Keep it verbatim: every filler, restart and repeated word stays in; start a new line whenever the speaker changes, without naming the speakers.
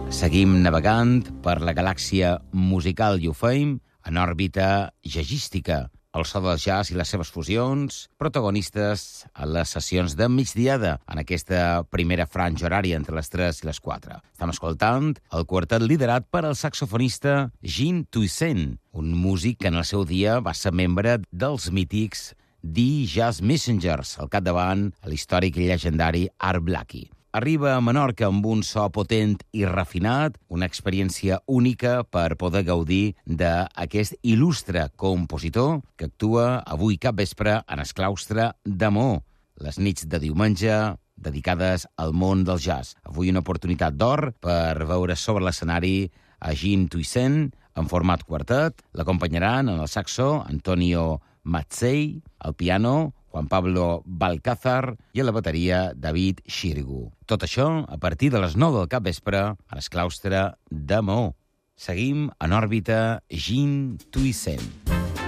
Seguim navegant per la galàxia musical Ufame en òrbita jazzística. El so del jazz i les seves fusions, protagonistes a les sessions de migdiada en aquesta primera franja horària entre les tres i les quatre. Estem escoltant el quartet liderat per el saxofonista Jean Toussaint, un músic que en el seu dia va ser membre dels mítics The Jazz Messengers, al capdavant a l'històric i llegendari Art Blakey. Arriba a Menorca amb un so potent i refinat, una experiència única per poder gaudir d'aquest il·lustre compositor que actua avui capvespre en el claustre de Maó, les nits de diumenge dedicades al món del jazz. Avui una oportunitat d'or per veure sobre l'escenari a Jean Toussaint en format quartet. L'acompanyaran en el saxo Antonio Mazzei, al piano Juan Pablo Balcázar i a la bateria David Xirgu. Tot això a partir de les nou del capvespre a l'esclaustre de Maó. Seguim en òrbita Jean Toussaint.